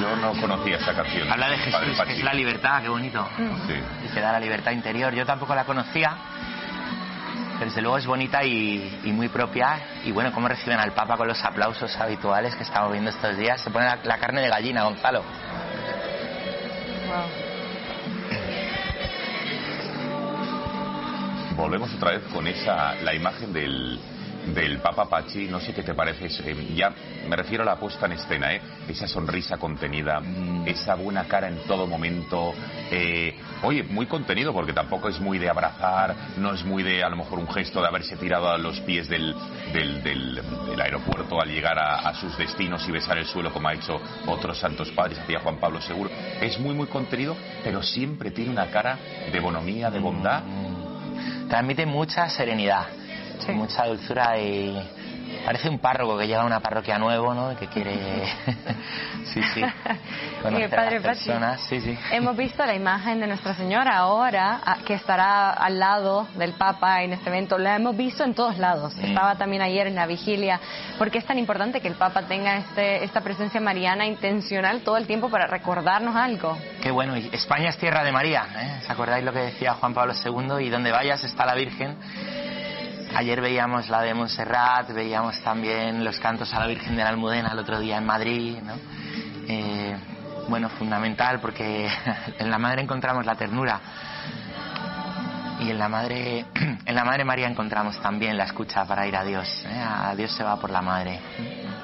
Yo no conocía esta canción. Habla de Jesús, que es la libertad, qué bonito. Sí. Y que da la libertad interior. Yo tampoco la conocía, pero desde luego es bonita y muy propia. Y bueno, cómo reciben al Papa con los aplausos habituales que estamos viendo estos días. Se pone la carne de gallina, Gonzalo. Volvemos otra vez con la imagen del Papa Pachi. No sé qué te parece, ya me refiero a la puesta en escena, esa sonrisa contenida, esa buena cara en todo momento, oye, muy contenido, porque tampoco es muy de abrazar, no es muy de a lo mejor un gesto de haberse tirado a los pies del aeropuerto al llegar a sus destinos y besar el suelo como ha hecho otros santos padres, hacía Juan Pablo II. Es muy muy contenido, pero siempre tiene una cara de bonomía, de bondad. Transmite mucha serenidad, sí, mucha dulzura, y parece un párroco que llega a una parroquia nuevo, ¿no? Y que quiere conocer a las personas. Sí. Hemos visto la imagen de Nuestra Señora ahora, que estará al lado del Papa en este evento. La hemos visto en todos lados. Estaba también ayer en la vigilia. ¿Por qué es tan importante que el Papa tenga esta presencia mariana intencional todo el tiempo para recordarnos algo? Qué bueno. Y España es tierra de María, ¿eh? ¿Os acordáis lo que decía Juan Pablo II? Y donde vayas está la Virgen. Ayer veíamos la de Montserrat, veíamos también los cantos a la Virgen de la Almudena el otro día en Madrid, ¿no? Bueno, fundamental, porque en la Madre encontramos la ternura, y en la Madre María encontramos también la escucha para ir a Dios, ¿eh? A Dios se va por la Madre.